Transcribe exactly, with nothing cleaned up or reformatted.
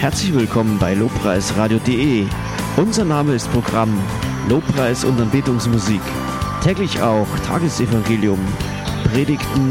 Herzlich willkommen bei lobpreisradio punkt de. Unser Name ist Programm Lobpreis und Anbetungsmusik. Täglich auch Tagesevangelium, Predigten